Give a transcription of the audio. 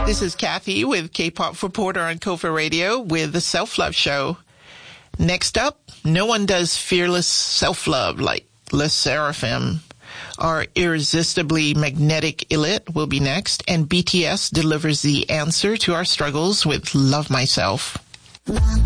This is Kathy with K-Pop Reporter on Kofa Radio with the Self-Love Show. Next up, no one does fearless self-love like Les Seraphim. Our irresistibly magnetic Ilit will be next, and BTS delivers the answer to our struggles with Love Myself. Love